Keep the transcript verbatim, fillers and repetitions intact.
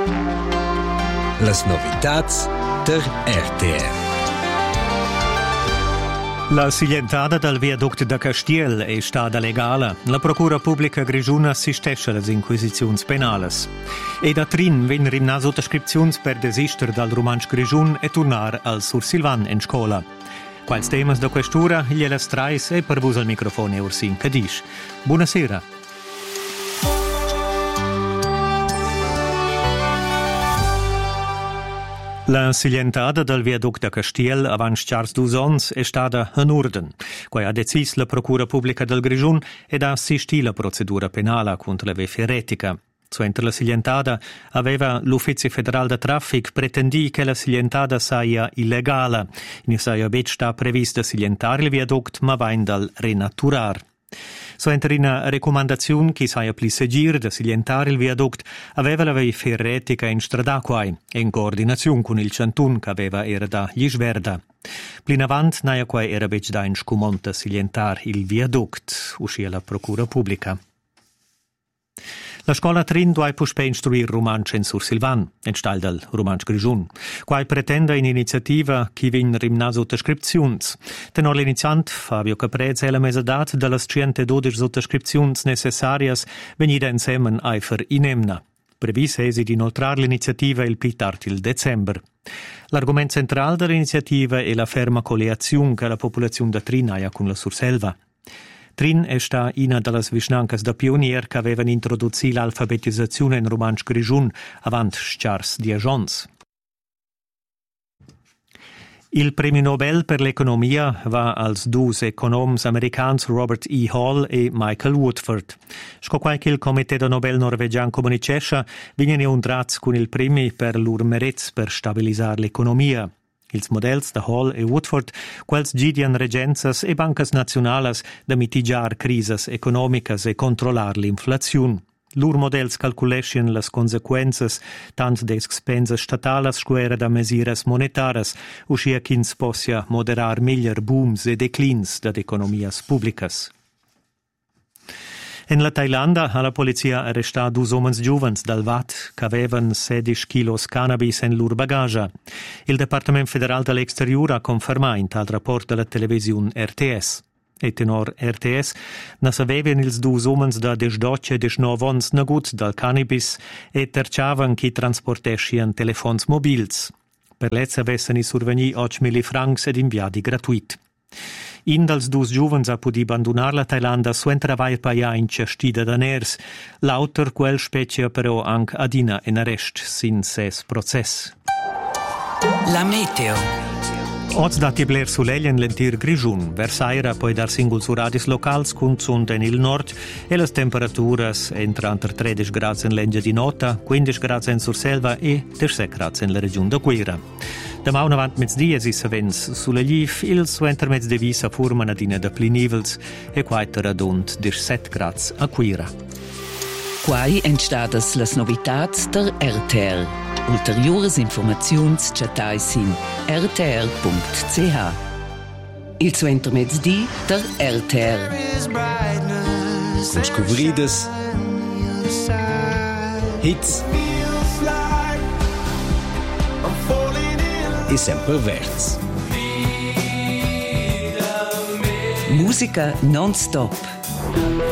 Las novitats der R T R. La silentata del viaduct da Castiel è stata legale. La Procura Pubblica Grigiuna assistesce alle inquisizioni penali. E da Trin venne rimna sottoscrizioni per desistere dal romanzo Grigiun e tornare al Sur Silvan in scuola. Quali temi da quest'ora, gliela strais e per voi al microfono Ursin Cadish. Buonasera. La silentata del viaduct da Castiel avanti chars dus ons è stata in ordine. Quai ha deciso la Procura Pubblica del Grigiun ed ha assistito la procedura penale contro la veferetica. Suentre la silentata aveva l'Uffizio Federale de Traffic pretendì che la silentata sia illegale. In saia bet sta prevista silentare il viaduct ma vain dal renaturar. Suentre una raccomandazione che sia pli seguire da silentare il viaduct aveva la veferetica in stradaquai in coordinazione con il Cantun che aveva era da Lisverda. Plin avant naia quai era bec da in scumonta silentare il viaduct, uscia la Procura Pubblica. La scuola Trin doveva puspei istruire romanzo in Sur Silvan, in stal del romanzo Grigiun. Quai pretende un'iniziativa che vien rimna sottoscrizioni. Tenor l'iniziant, Fabio Caprez, è la mesadat delle centododici sottoscrizioni necessarie venida insieme aifer inemna. Previsto è di inoltrare l'iniziativa il più tardi il dicembre. L'argomento centrale dell'iniziativa è la ferma coleazione che la popolazione da Trin ha con la Surselva. Trin è sta una delle vicinanze da pionier che avevano introdotto l'alfabetizzazione in romanzo Grigiun avanti chars dieci anni. Il premio Nobel per l'economia va als due economi americani Robert E. Hall e Michael Woodford. Scoquai che il Comitato Nobel norvegiano comunicesce vengono incontrati con il premio per loro meriti per stabilizzare l'economia. Ils models da Hall e Woodford, quels gidian regenzas e bancas nacionalas da mitigar crises economicas e controllar l'inflazione. Lur models calculescien las consequenzas tant des expenses statalas square da mesiras monetaras, uscia ch'ins possia moderar miglior booms e declins da economias publicas. In la Thailanda ha la polizia arrestato due uomini giovani dal V A T che avevano sedici chilos cannabis in loro bagaggio. Il Dipartimento Federale dell'Exteriore ha confermato in tal rapporto della televisione R T S. E tenor R T S ne sapevano i due uomini da diciotto e diciannove anni negut dal cannabis e terciavano che trasportesciano telefoni mobili. Per lezza avessero i survegni ottomila francs ed inviati gratuiti. In dels dus giovens ha podi abbandonare la Thailanda su travail paia in cestida da ners. L'autor quel specie però anche adina in arrest sin ses process. La meteo. Oggi da tibler sull'eglia in lentir Grigiun, Versaira poi dar singol su radis locals con sonda in il nord e le temperature entrano tra tredici gradi in Lengia di Nota, quindici gradi in Surselva e diciassette gradi nella regione da Guira. Da maun avant mezdia si savens sulla Liv, il suenter mezdevisa forma nadina da plinivels e quaita radont diciassette gradi a Guira. Quai entstadas las novitats der R T R. Ulteriores informaziuns chatais in r t r punct c h. Il suenter mezdi der R T R. Descobridas hits e sempre verts. Musica non-stop.